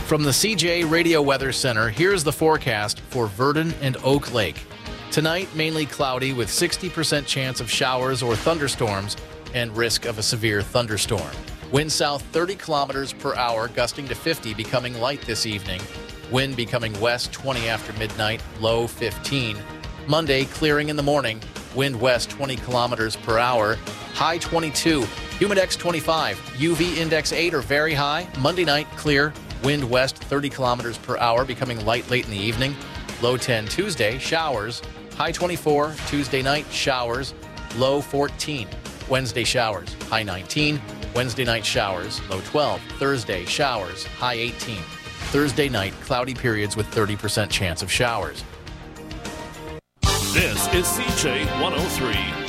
From the CJ Radio Weather Center, here's the forecast for Virden and Oak Lake. Tonight, mainly cloudy with 60% chance of showers or thunderstorms and risk of a severe thunderstorm. Wind south 30 kilometers per hour, gusting to 50, becoming light this evening. Wind becoming west 20 after midnight, low 15. Monday, clearing in the morning. Wind west 20 kilometers per hour, high 22. Humidex 25, UV index 8 or very high. Monday night, clear. Wind west 30 kilometers per hour, becoming light late in the evening. Low 10 Tuesday, showers. High 24. Tuesday night, showers. Low 14. Wednesday, showers. High 19. Wednesday night, showers. Low 12. Thursday, showers. High 18. Thursday night, cloudy periods with 30% chance of showers. This is CJ 103.